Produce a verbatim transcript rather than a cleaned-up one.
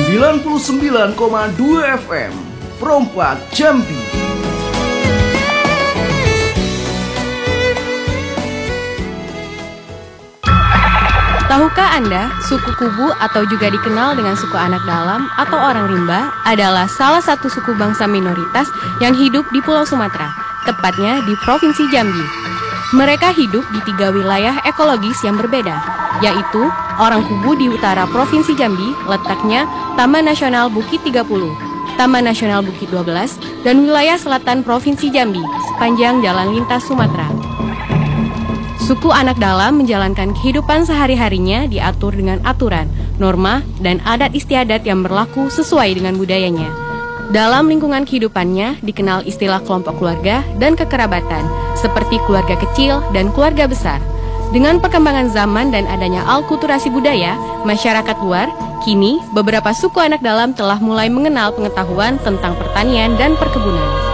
sembilan puluh sembilan koma dua F M Perompak Jambi. Tahukah Anda, suku Kubu atau juga dikenal dengan suku anak dalam atau orang rimba adalah salah satu suku bangsa minoritas yang hidup di Pulau Sumatera, tepatnya di Provinsi Jambi. Mereka hidup di tiga wilayah ekologis yang berbeda, yaitu orang Kubu di utara Provinsi Jambi, letaknya Taman Nasional Bukit tiga puluh, Taman Nasional Bukit dua belas, dan wilayah selatan Provinsi Jambi, sepanjang jalan lintas Sumatera. Suku anak dalam menjalankan kehidupan sehari-harinya diatur dengan aturan, norma, dan adat istiadat yang berlaku sesuai dengan budayanya. Dalam lingkungan kehidupannya dikenal istilah kelompok keluarga dan kekerabatan, seperti keluarga kecil dan keluarga besar. Dengan perkembangan zaman dan adanya alkulturasi budaya, masyarakat luar, kini beberapa suku anak dalam telah mulai mengenal pengetahuan tentang pertanian dan perkebunan.